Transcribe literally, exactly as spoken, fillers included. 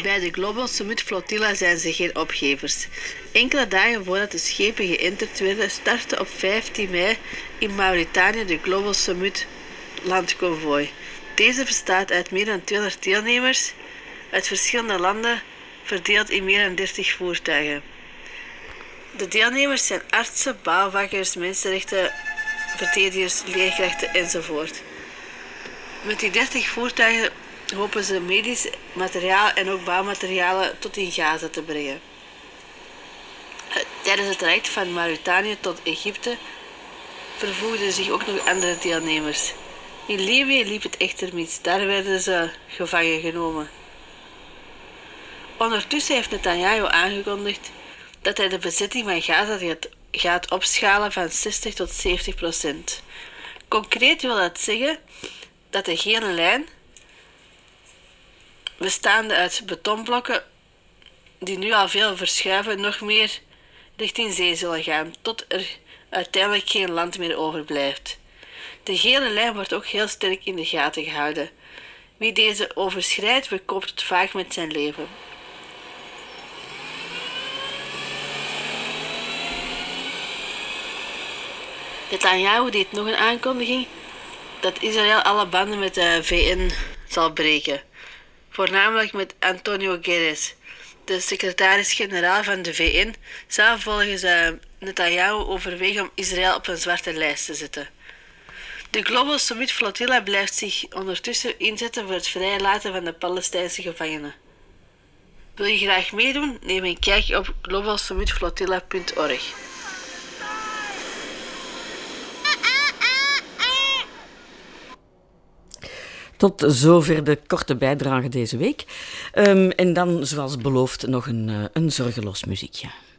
Bij de Global Summit Flotilla zijn ze geen opgevers. Enkele dagen voordat de schepen geënterd werden, startte op vijftien mei in Mauritanië de Global Summit landconvoi. Deze bestaat uit meer dan tweehonderd deelnemers uit verschillende landen, verdeeld in meer dan dertig voertuigen. De deelnemers zijn artsen, bouwvakkers, mensenrechten, verdedigers, leerkrachten enzovoort. Met die dertig voertuigen hopen ze medisch materiaal en ook bouwmaterialen tot in Gaza te brengen. Tijdens het traject van Mauritanië tot Egypte vervoegden zich ook nog andere deelnemers. In Libië liep het echter mis, daar werden ze gevangen genomen. Ondertussen heeft Netanyahu aangekondigd dat hij de bezetting van Gaza gaat, gaat opschalen van zestig tot zeventig procent. Concreet wil dat zeggen dat de gele lijn, bestaande uit betonblokken die nu al veel verschuiven, nog meer richting zee zullen gaan, tot er uiteindelijk geen land meer overblijft. De gele lijn wordt ook heel sterk in de gaten gehouden. Wie deze overschrijdt, bekoopt het vaak met zijn leven. Netanyahu deed nog een aankondiging dat Israël alle banden met de V N zal breken. Voornamelijk met Antonio Guterres, de secretaris-generaal van de V N, zal volgens uh, Netanyahu overwegen om Israël op een zwarte lijst te zetten. De Global Summit Flotilla blijft zich ondertussen inzetten voor het vrijlaten van de Palestijnse gevangenen. Wil je graag meedoen? Neem een kijkje op global summit flotilla punt org. Tot zover de korte bijdrage deze week. Um, en dan, zoals beloofd, nog een, uh, een zorgeloos muziekje.